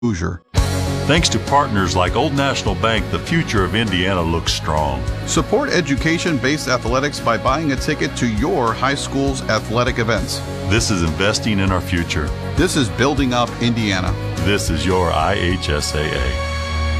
Hoosier. Thanks to partners like Old National Bank, the future of Indiana looks strong. Support education-based athletics by buying a ticket to your high school's athletic events. This is investing in our future. This is building up Indiana. This is your IHSAA.